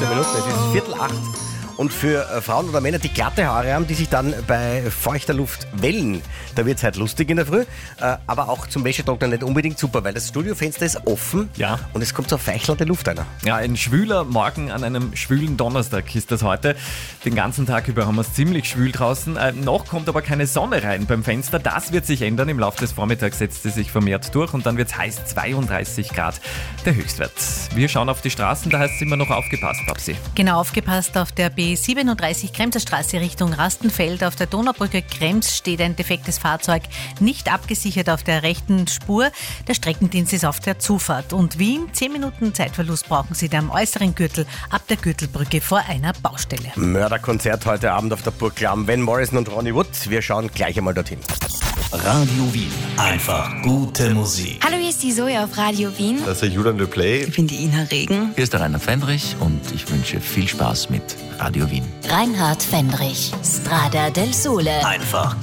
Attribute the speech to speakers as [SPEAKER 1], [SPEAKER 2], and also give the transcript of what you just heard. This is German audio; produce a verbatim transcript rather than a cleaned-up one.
[SPEAKER 1] fünfzehn Minuten, es ist Viertel acht. Und für äh, Frauen oder Männer, die glatte Haare haben, die sich dann bei feuchter Luft wellen, da wird es halt lustig in der Früh. Äh, aber auch zum Wäschetrocknen nicht unbedingt super, weil das Studiofenster ist offen
[SPEAKER 2] Ja.
[SPEAKER 1] und es kommt so feichelnde Luft rein.
[SPEAKER 2] Ja, ein schwüler Morgen an einem schwülen Donnerstag ist das heute. Den ganzen Tag über haben wir es ziemlich schwül draußen. Äh, noch kommt aber keine Sonne rein beim Fenster. Das wird sich ändern. Im Laufe des Vormittags setzt es sich vermehrt durch und dann wird es heiß, zweiunddreißig Grad der Höchstwert. Wir schauen auf die Straßen, da heißt es immer noch aufgepasst, Babsi.
[SPEAKER 3] Genau, aufgepasst auf der B siebenunddreißig Kremser Straße Richtung Rastenfeld. Auf der Donaubrücke Krems steht ein defektes Fahrzeug nicht abgesichert auf der rechten Spur. Der Streckendienst ist auf der Zufahrt. Und Wien, zehn Minuten Zeitverlust brauchen Sie da am äußeren Gürtel ab der Gürtelbrücke vor einer Baustelle.
[SPEAKER 1] Mörderkonzert heute Abend auf der Burg Klamm. Van Morrison und Ronnie Wood. Wir schauen gleich einmal dorthin.
[SPEAKER 4] Radio Wien. Einfach gute Musik.
[SPEAKER 5] Hallo, hier ist die Zoe auf Radio Wien.
[SPEAKER 6] Das ist der Julian Le Play.
[SPEAKER 7] Ich bin die Ina Regen.
[SPEAKER 8] Hier ist der Rainer Fendrich und ich wünsche viel Spaß mit Radio Wien.
[SPEAKER 9] Reinhard Fendrich, Strada del Sole.
[SPEAKER 4] Einfach